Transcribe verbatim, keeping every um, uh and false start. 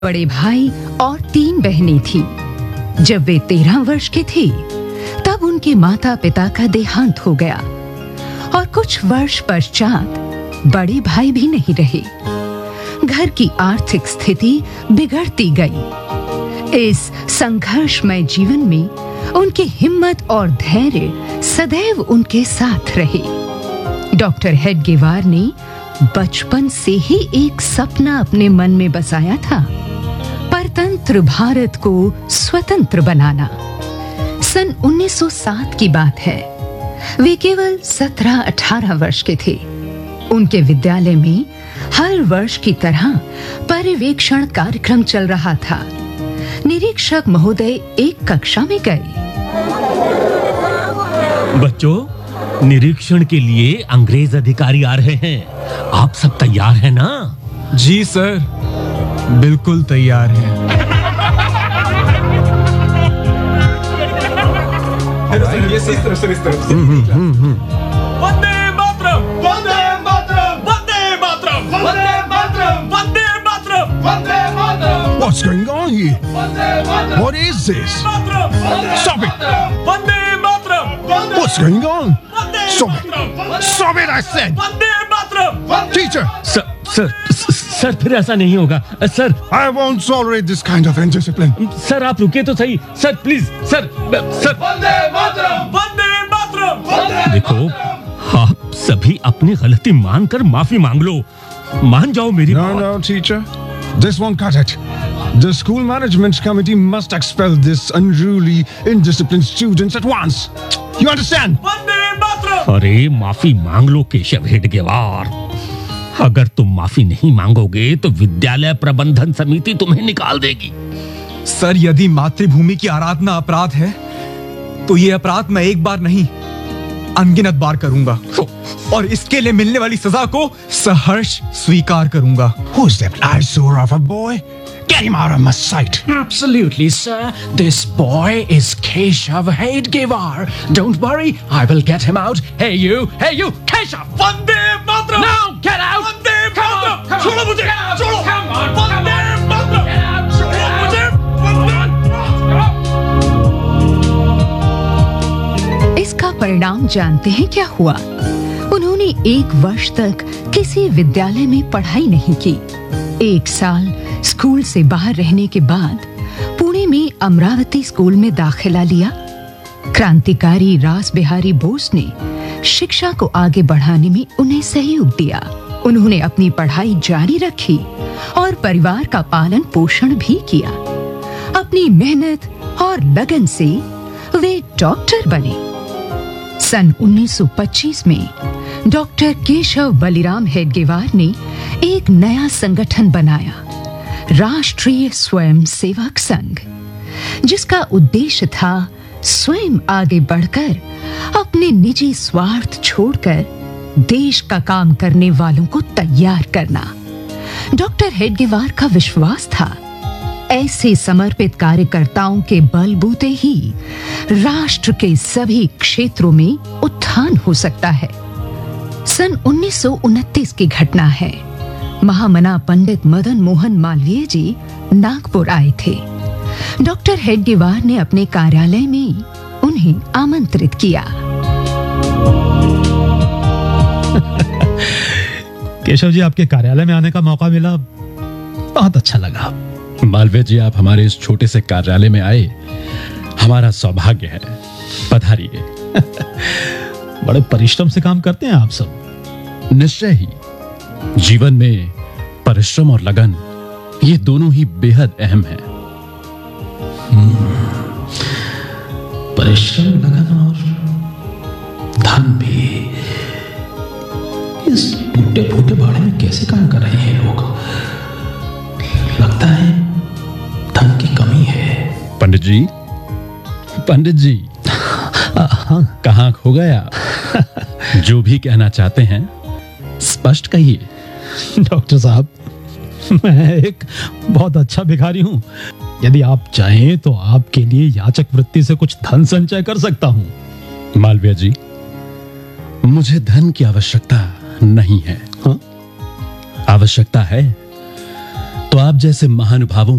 बड़े भाई और तीन बहनें थी। जब वे तेरह वर्ष के थे तब उनके माता पिता का देहांत हो गया और कुछ वर्ष पश्चात बड़े भाई भी नहीं रहे। घर की आर्थिक स्थिति बिगड़ती गई। इस संघर्षमय जीवन में उनकी हिम्मत और धैर्य सदैव उनके साथ रहे। डॉक्टर हेडगेवार ने बचपन से ही एक सपना अपने मन में बसाया था, परतंत्र भारत को स्वतंत्र बनाना। सन उन्नीस सौ सात की बात है। वे केवल सत्रह अठारह वर्ष के थे। उनके विद्यालय में हर वर्ष की तरह पर्यवेक्षण कार्यक्रम चल रहा था। निरीक्षक महोदय एक कक्षा में गए। बच्चों, निरीक्षण के लिए अंग्रेज अधिकारी आ रहे हैं। आप सब तैयार हैं ना? जी सर, बिल्कुल तैयार हैं। ये इस तरफ से, इस तरफ से। Vande Mataram, Vande Mataram, Vande Mataram, Vande Mataram, Vande Mataram, Vande Mataram. What's going on here? What is this? Stop it! Vande Mataram, What's going on? Stop it! Stop it, I said! Vande Mataram. Teacher! Sir, sir, sir फिर ऐसा नहीं होगा। Sir, I won't tolerate this kind of indiscipline. Sir आप रुकिए तो सही। Sir please, sir, sir. Vande Mataram, Vande Mataram. देखो, आप सभी अपनी गलती मानकर माफी मांग लो। मान जाओ मेरी No, no, teacher. This won't cut it. The school management committee must expel this unruly, indisciplined students at once. You understand? Vande Mataram. अरे माफी मांग लो केशव हेडगेवार। अगर तुम माफी नहीं मांगोगे तो विद्यालय प्रबंधन समिति तुम्हें निकाल देगी। सर, यदि मातृभूमि की आराधना अपराध है तो ये अपराध मैं एक बार नहीं अनगिनत बार करूंगा और इसके लिए मिलने वाली सजा को सहर्ष स्वीकार करूंगा। Who's that eyesore of a boy? Get him out of my sight. Absolutely, sir. This boy is Keshav Hedgevar. Don't worry, I will get him out. Hey you, hey you, Keshav! Vande Mataram. Now get out! Vande Come on, Mataram. come on, छोड़ो मुझे, get out, छोड़ो। come on, Vande come on. Mataram. Get out, छोड़ो get मुझे, वंदे। इसका परिणाम जानते हैं क्या हुआ? उन्होंने एक वर्ष तक किसी विद्यालय में पढ़ाई नहीं की। एक साल स्कूल से बाहर रहने के बाद पुणे में अमरावती स्कूल में दाखिला लिया। क्रांतिकारी रास बिहारी बोस ने शिक्षा को आगे बढ़ाने में उन्हें सहयोग दिया। उन्होंने अपनी पढ़ाई जारी रखी और परिवार का पालन पोषण भी किया। अपनी मेहनत और लगन से वे डॉक्टर बने। सन उन्नीस सौ पच्चीस में डॉक्टर केशव बलिराम हेडगेवार ने एक नया संगठन बनाया, राष्ट्रीय स्वयं सेवक संघ, जिसका उद्देश्य था स्वयं आगे बढ़कर अपने निजी स्वार्थ छोड़कर देश का काम करने वालों को तैयार करना। डॉक्टर हेडगेवार का विश्वास था, ऐसे समर्पित कार्यकर्ताओं के बलबूते ही राष्ट्र के सभी क्षेत्रों में उत्थान हो सकता है। सन उन्नीस सौ उनतीस की घटना है। महामना पंडित मदन मोहन मालवीय जी नागपुर आए थे। डॉक्टर हेडगेवार ने अपने कार्यालय में उन्हें आमंत्रित किया। केशव जी, आपके कार्यालय में आने का मौका मिला, बहुत अच्छा लगा। मालवीय जी, आप हमारे इस छोटे से कार्यालय में आए, हमारा सौभाग्य है। पधारिए। बड़े परिश्रम से काम करते हैं आप सब। निश्चय ही। जीवन में परिश्रम और लगन, ये दोनों ही बेहद अहम है। परिश्रम, लगन और धन भी। इस टूटे फूटे बाड़े में कैसे काम कर रहे हैं लोग? लगता है धन की कमी है। पंडित जी, पंडित जी, कहाँ खो गया? जो भी कहना चाहते हैं स्पष्ट कहिए। डॉक्टर साहब, मैं एक बहुत अच्छा भिखारी हूँ। यदि आप चाहें तो आपके लिए याचक वृत्ति से कुछ धन संचय कर सकता हूँ। मालवीय जी, मुझे धन की आवश्यकता नहीं है। हाँ? आवश्यकता है तो आप जैसे महानुभावों